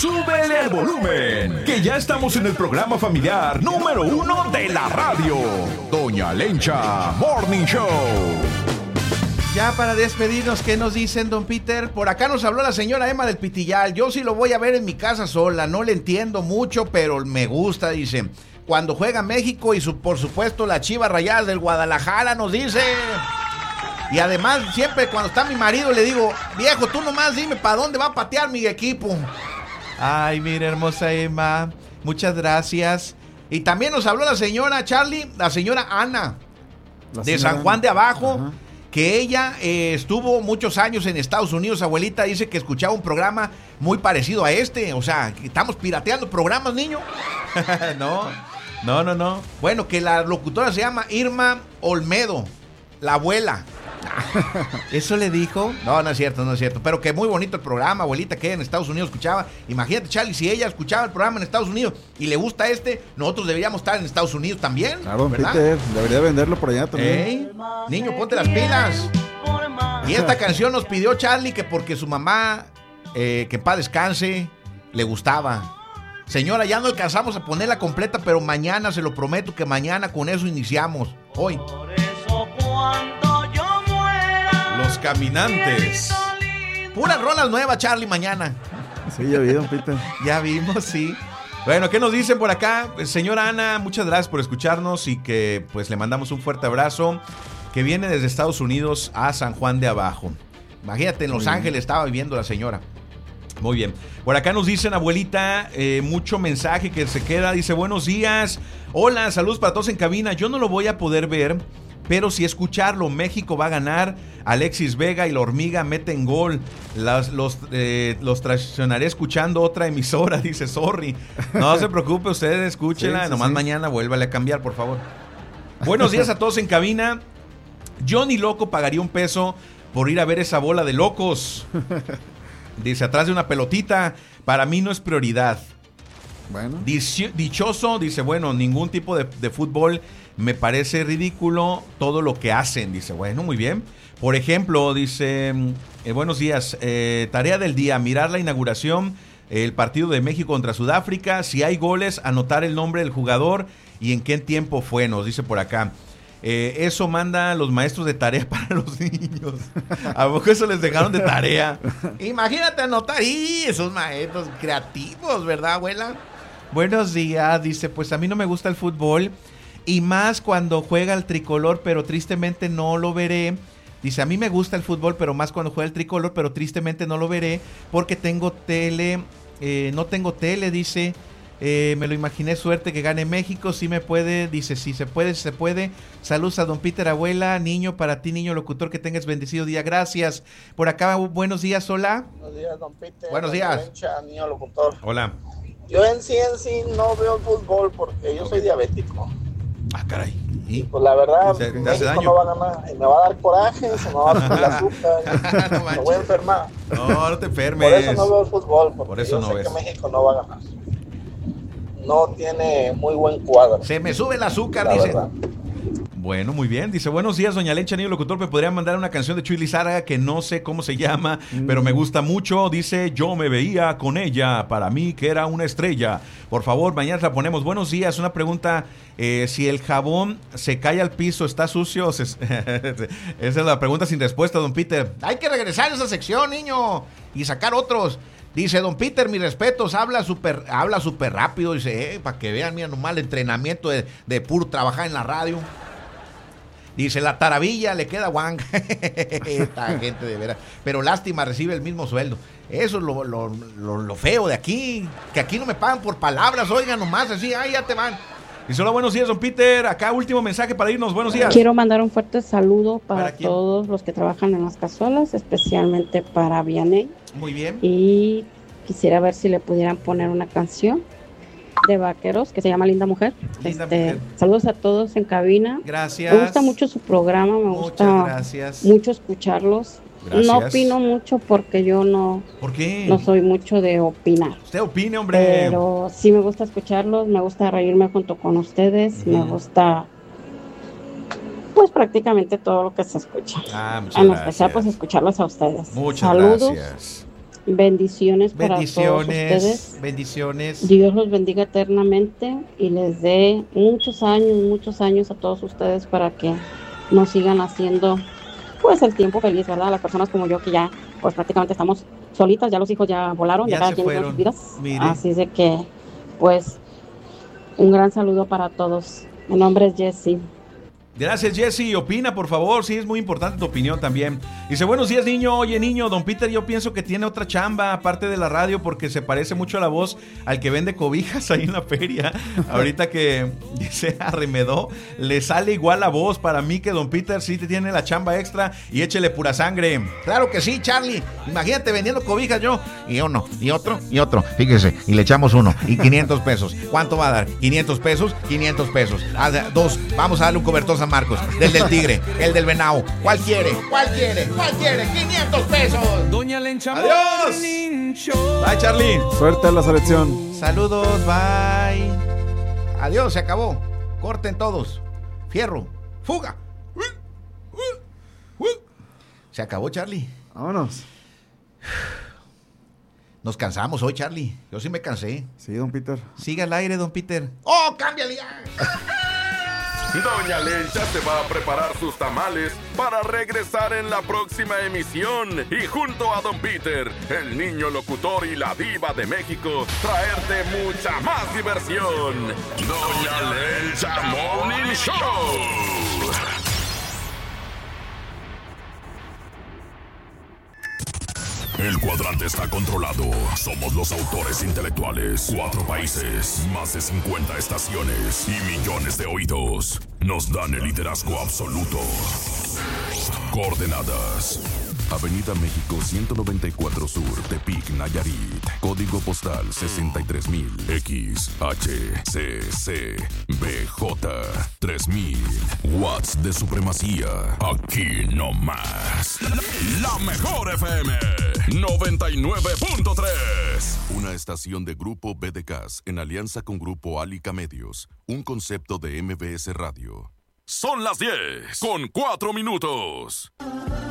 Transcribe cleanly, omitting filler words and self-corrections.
Súbele el volumen, que ya estamos en el programa familiar número 1 de la radio. Doña Lencha Morning Show. Ya para despedirnos, ¿qué nos dicen, don Peter? Por acá nos habló la señora Emma del Pitillal. Yo sí lo voy a ver en mi casa sola. No le entiendo mucho, pero me gusta, dice. Cuando juega México y por supuesto las Chivas Rayadas del Guadalajara, nos dice. Y además, siempre cuando está mi marido le digo, viejo, tú nomás dime para dónde va a patear mi equipo. Ay, mira, hermosa Emma, muchas gracias. Y también nos habló la señora Charlie, la señora Ana, de San Juan de Abajo. Ajá. Que ella estuvo muchos años en Estados Unidos. Abuelita dice que escuchaba un programa muy parecido a este. O sea, que estamos pirateando programas, niño. No. Bueno, que la locutora se llama Irma Olmedo, la abuela. ¿Eso le dijo? No es cierto. Pero que muy bonito el programa, abuelita, que en Estados Unidos escuchaba. Imagínate, Charlie, si ella escuchaba el programa en Estados Unidos y le gusta nosotros deberíamos estar en Estados Unidos también. Claro, ¿verdad? Peter, debería venderlo por allá también. Niño, ponte las pilas. Y esta canción nos pidió Charlie que porque su mamá, que en paz descanse, le gustaba. Señora, ya no alcanzamos a ponerla completa, pero mañana, se lo prometo que mañana con eso iniciamos. Hoy. Por eso cuando yo muera, Los Caminantes. Puras rolas nuevas, Charlie, mañana. Sí, ya vi, don Peter. Ya vimos, sí. Bueno, ¿qué nos dicen por acá? Señora Ana, muchas gracias por escucharnos y que pues le mandamos un fuerte abrazo, que viene desde Estados Unidos a San Juan de Abajo. Imagínate, en Los Ángeles estaba viviendo la señora. Muy bien. Por acá nos dicen, abuelita, mucho mensaje que se queda. Dice, buenos días. Hola, saludos para todos en cabina. Yo no lo voy a poder ver, pero sí escucharlo. México va a ganar. Alexis Vega y la hormiga meten gol. Los traicionaré escuchando otra emisora, dice, sorry. No se preocupe, usted escúchela. Nomás mañana vuélvale a cambiar, por favor. Buenos días a todos en cabina. Yo ni loco pagaría $1 por ir a ver esa bola de locos. Dice, atrás de una pelotita, para mí no es prioridad. Bueno. Dichoso, dice, bueno, ningún tipo de fútbol me parece ridículo todo lo que hacen. Dice, bueno, muy bien. Por ejemplo, dice, buenos días, tarea del día, mirar la inauguración, el partido de México contra Sudáfrica, si hay goles, anotar el nombre del jugador y en qué tiempo fue, nos dice por acá. Eso manda los maestros de tarea para los niños. ¿A poco eso les dejaron de tarea? Imagínate anotar. Y esos maestros creativos, ¿verdad, abuela? Buenos días, dice, pues a mí no me gusta el fútbol y más cuando juega el tricolor, pero tristemente no lo veré. Dice, a mí me gusta el fútbol, pero más cuando juega el tricolor, pero tristemente no lo veré porque tengo tele, no tengo tele, dice. Me lo imaginé, suerte que gane México, sí me puede, dice, sí se puede, se puede. Saludos a don Peter, abuela, niño, para ti, niño locutor, que tengas bendecido día, gracias. Por acá, buenos días, hola. Buenos días, don Peter. Buenos días. Lencha, niño locutor. Hola. Yo en sí no veo el fútbol porque yo soy diabético. Ah, caray. Y pues la verdad, ¿Te hace México daño? no va a ganar, y me va a dar coraje, se me va a subir el azúcar, No me voy a enfermar. No te enfermes. Por eso no veo el fútbol, porque Por eso yo no sé ves. que México no va a ganar. No tiene muy buen cuadro. Se me sube el azúcar, la dice. verdad. Bueno, muy bien. Dice, buenos días, doña Lencha, niño locutor. ¿Me podría mandar una canción de Chuy Lizárraga que no sé cómo se llama, pero me gusta mucho? Dice, yo me veía con ella, para mí que era una estrella. Por favor, mañana la ponemos. Buenos días, una pregunta. Si el jabón se cae al piso, ¿está sucio? Esa es la pregunta sin respuesta, don Peter. Hay que regresar a esa sección, niño, y sacar otros. Dice, don Peter, mis respetos, habla súper rápido. Dice, para que vean, mira, nomás el entrenamiento de puro trabajar en la radio. Dice, la taravilla le queda guanga. Esta gente de veras. Pero lástima, recibe el mismo sueldo. Eso es lo feo de aquí. Que aquí no me pagan por palabras, oigan nomás, así, ay, ya te van. Dice, hola, buenos días, don Peter. Acá último mensaje para irnos, buenos días. Quiero mandar un fuerte saludo para todos los que trabajan en las cazuelas, especialmente para Vianey. Muy bien. Y quisiera ver si le pudieran poner una canción de vaqueros que se llama Linda Mujer. Mujer. Saludos a todos en cabina. Gracias. Me gusta mucho su programa, me gusta mucho escucharlos. Gracias. No opino mucho porque yo no. ¿Por qué? No soy mucho de opinar. Usted opine, hombre. Pero sí me gusta escucharlos, me gusta reírme junto con ustedes, me gusta pues prácticamente todo lo que se escucha. Muchas en gracias. especial pues escucharlos a ustedes. Muchas Saludos. gracias. Bendiciones para todos ustedes. Bendiciones. Dios los bendiga eternamente y les dé muchos años a todos ustedes para que nos sigan haciendo pues el tiempo feliz, ¿verdad? Las personas como yo que ya pues prácticamente estamos solitas, ya los hijos ya volaron, ya cada quien hizo sus vidas. Mire. Así es de que pues un gran saludo para todos. Mi nombre es Jessie. Gracias, Jessy. Opina, por favor. Sí, es muy importante tu opinión también. Dice, buenos días, niño. Oye, niño, don Peter, yo pienso que tiene otra chamba aparte de la radio porque se parece mucho a la voz al que vende cobijas ahí en la feria. Ahorita que se arremedó, le sale igual la voz. Para mí que don Peter sí te tiene la chamba extra y échele pura sangre. Claro que sí, Charlie. Imagínate vendiendo cobijas yo. Y uno, y otro, y otro. Fíjese, y le echamos uno. Y 500 pesos. ¿Cuánto va a dar? 500 pesos, 500 pesos. Dos. Vamos a darle un cobertor San Marcos, del Tigre, el del Venado. ¿Cuál quiere? 500 pesos. Doña Lencha. Adiós. Bye, Charlie. Suerte a la selección. Saludos, bye. Adiós, se acabó. Corten todos. Fierro. Fuga. Se acabó, Charlie. Vámonos. Nos cansamos hoy, Charlie. Yo sí me cansé. Sí, don Peter. Siga al aire, don Peter. ¡Oh, cámbiale ya! Doña Lencha se va a preparar sus tamales para regresar en la próxima emisión y junto a don Peter, el niño locutor y la diva de México, traerte mucha más diversión. Doña Lencha Morning Show. El cuadrante está controlado. Somos los autores intelectuales. 4 países, más de 50 estaciones y millones de oídos. Nos dan el liderazgo absoluto. Coordenadas: Avenida México 194 Sur, Tepic, Nayarit. Código postal 63000. XHCC BJ 3000. Watts de supremacía. Aquí no más. La mejor FM 99.3. Una estación de Grupo BDCAS en alianza con Grupo Álica Medios. Un concepto de MBS Radio. Son las 10 con 4 minutos.